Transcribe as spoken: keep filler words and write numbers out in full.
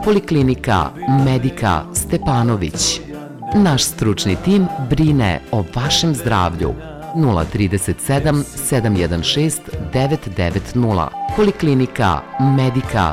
Poliklinika Medika Stepanović. Naš stručni tim brine o vašem zdravlju. nula tri sedam sedam jedan šest devet devet nula. Poliklinika Medika